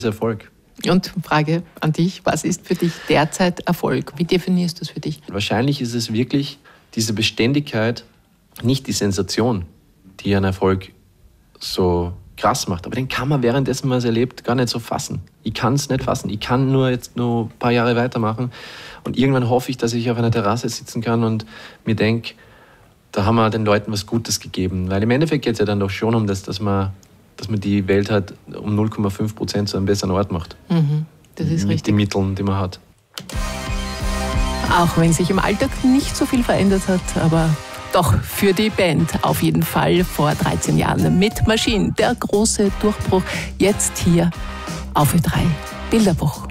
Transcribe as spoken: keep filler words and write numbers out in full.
Erfolg. Und Frage an dich, was ist für dich derzeit Erfolg? Wie definierst du es für dich? Wahrscheinlich ist es wirklich diese Beständigkeit, nicht die Sensation, die einen Erfolg so krass macht. Aber den kann man, währenddessen man es erlebt, gar nicht so fassen. Ich kann es nicht fassen. Ich kann nur jetzt nur ein paar Jahre weitermachen. Und irgendwann hoffe ich, dass ich auf einer Terrasse sitzen kann und mir denke, da haben wir den Leuten was Gutes gegeben. Weil im Endeffekt geht es ja dann doch schon um das, dass man, dass man die Welt halt um null Komma fünf Prozent zu einem besseren Ort macht. Mhm, das ist Mit richtig. den Mitteln, die man hat. Auch wenn sich im Alltag nicht so viel verändert hat, aber doch für die Band auf jeden Fall vor dreizehn Jahren mit Machine. Der große Durchbruch jetzt hier auf Ö drei Bilderbuch.